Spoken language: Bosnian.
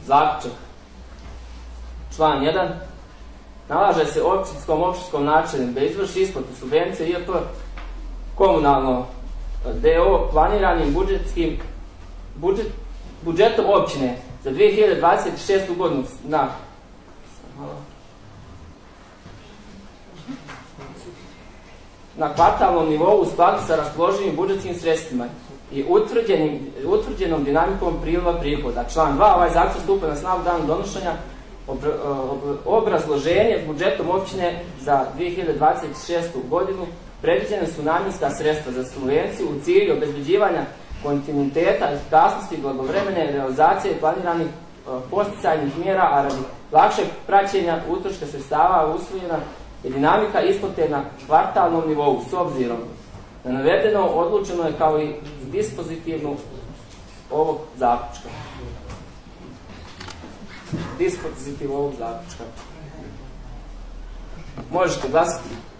Zaključak. Član 1. Nalaže se općinskom načelniku da izvrši isplatu subvencije IEP komunalno DO planiranim budžetom općine za 2026. godinu na kvartalnom nivou u skladu sa raspoloživim budžetskim sredstvima i utvrđenom dinamikom priliva prihoda. Član 2. Ovaj zakon stupa na snagu danom donošenja. Obrazloženje budžetom općine za 2026. godinu predviđene su namjenska sredstva za subvenciju u cilju obezbeđivanja kontinuiteta, efikasnosti i blagovremene realizacije planiranih posticajnih mjera, a radi lakšeg praćenja utroška sredstava usvojena je dinamika isplate na kvartalnom nivou. S obzirom na navedeno, odlučeno je kao i dispozitivno ovog zaključka. Dispozitiv ovog zaključka. Možete glasati.